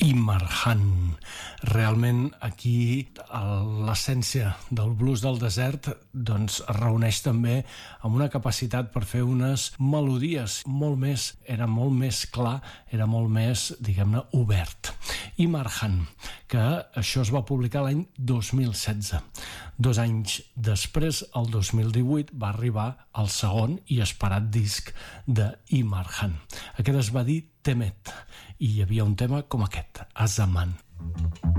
Imarhan. Realment aquí l'essència del blues del desert doncs es reuneix també amb una capacitat per fer unes melodies era molt més clar, era molt més, diguem-ne, obert. Imarhan, que això es va publicar l'any 2016. 2 anys després, el 2018, va arribar el segon i esperat disc de Imarhan. Aquest es va dir Temet i hi havia un tema com aquest, Azaman.